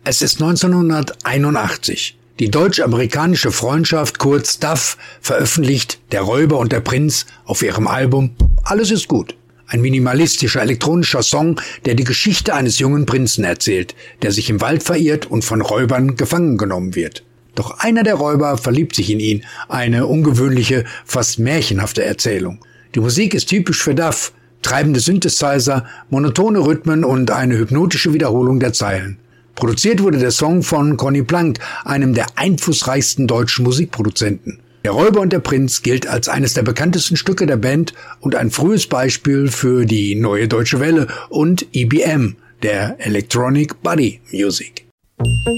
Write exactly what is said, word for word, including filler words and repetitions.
Es ist neunzehnhunderteinundachtzig. Die deutsch-amerikanische Freundschaft, kurz D A F, veröffentlicht Der Räuber und der Prinz auf ihrem Album Alles ist gut. Ein minimalistischer elektronischer Song, der die Geschichte eines jungen Prinzen erzählt, der sich im Wald verirrt und von Räubern gefangen genommen wird. Doch einer der Räuber verliebt sich in ihn, eine ungewöhnliche, fast märchenhafte Erzählung. Die Musik ist typisch für D A F, treibende Synthesizer, monotone Rhythmen und eine hypnotische Wiederholung der Zeilen. Produziert wurde der Song von Conny Plank, einem der einflussreichsten deutschen Musikproduzenten. Der Räuber und der Prinz gilt als eines der bekanntesten Stücke der Band und ein frühes Beispiel für die Neue Deutsche Welle und E B M, der Electronic Body Music.